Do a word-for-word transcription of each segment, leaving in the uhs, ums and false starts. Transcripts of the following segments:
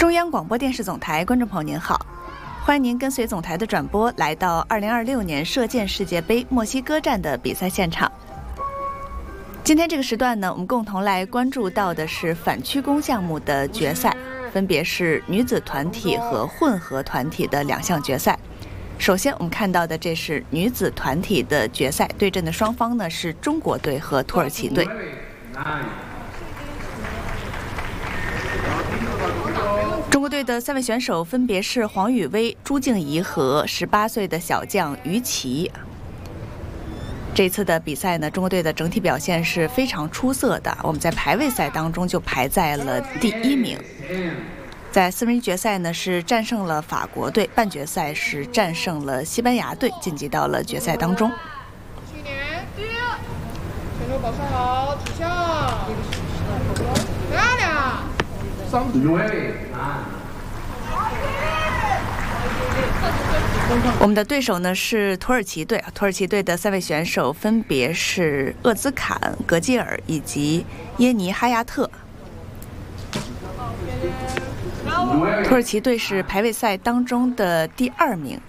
中央广播电视总台观众朋友您好，欢迎您跟随总台的转播来到二零二六年射箭世界杯墨西哥站的比赛现场。今天这个时段呢，我们共同来关注到的是反曲弓项目的决赛，分别是女子团体和混合团体的两项决赛。首先我们看到的这是女子团体的决赛，对阵的双方呢是中国队和土耳其队。中国队的三位选手分别是黄雨薇、朱静怡和十八岁的小将于琦。这次的比赛呢，中国队的整体表现是非常出色的，我们在排位赛当中就排在了第一名。在四分之一决赛呢是战胜了法国队，半决赛是战胜了西班牙队，晋级到了决赛当中。 去年第一，选手保持好，指向，漂亮。 我们的对手呢是土耳其队，土耳其队的三位选手分别是厄兹坎、格基尔以及耶尼哈亚特。土耳其队是排位赛当中的第二名，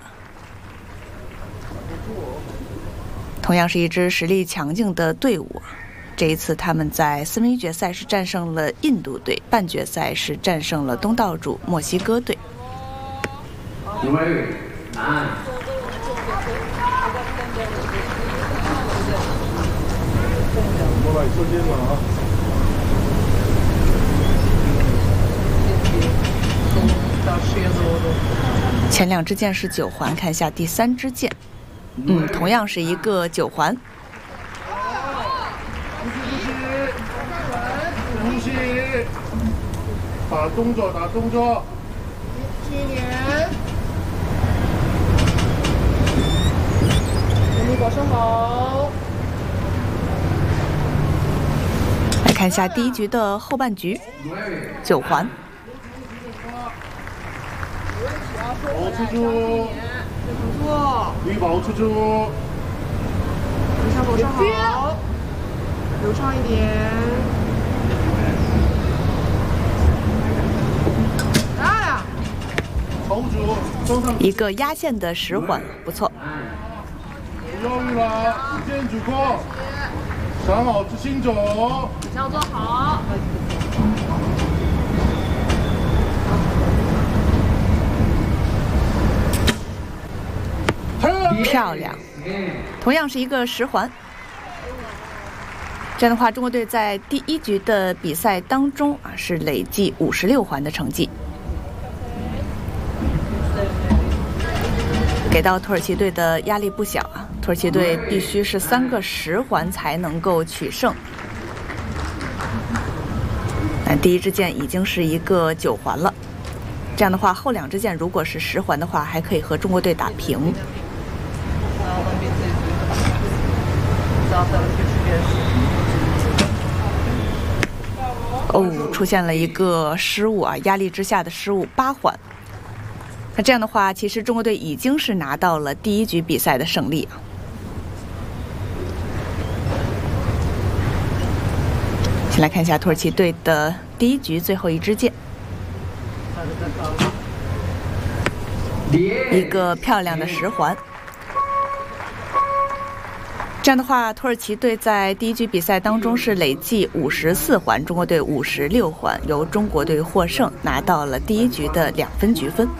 同样是一支实力强劲的队伍。这一次他们在四分之一决赛是战胜了印度队，半决赛是战胜了东道主墨西哥队。前两支箭是九环，看一下第三支箭，嗯，同样是一个九环。 打动作，打动作。 去年，全力保持好。 来看一下第一局的后半局，九环。 保持住， 不错， 力保持住， 一下保持好，流畅一点。漂亮， 投主，中上一个压线的十环，不错。 不犹豫了，时间主控，想好执行走， 指向做好。 漂亮，同样是一个十环。这样的话，中国队在第一局的比赛当中啊是累计五十六环的成绩，给到土耳其队的压力不小啊。土耳其队必须是三个十环才能够取胜。那第一支箭已经是一个九环了，这样的话，后两支箭如果是十环的话，还可以和中国队打平。哦，出现了一个失误啊，压力之下的失误，八环。那这样的话，其实中国队已经是拿到了第一局比赛的胜利啊。先来看一下土耳其队的第一局最后一支箭，一个漂亮的十环。这样的话，土耳其队在第一局比赛当中是累计五十四环，中国队五十六环，由中国队获胜，拿到了第一局的两分局分。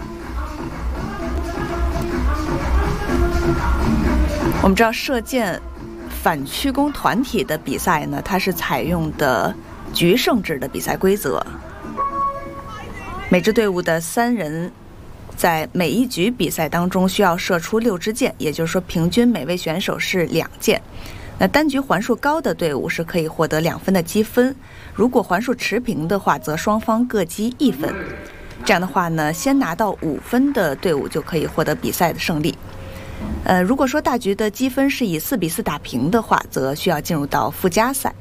我们知道射箭反曲弓团体的比赛呢，它是采用的局胜制的比赛规则，每支队伍的三人在每一局比赛当中需要射出六支箭，也就是说平均每位选手是两箭。那单局环数高的队伍是可以获得两分的积分，如果环数持平的话，则双方各积一分。这样的话呢，先拿到五分的队伍就可以获得比赛的胜利。呃，如果说大局的积分是以四比四打平的话，则需要进入到附加赛。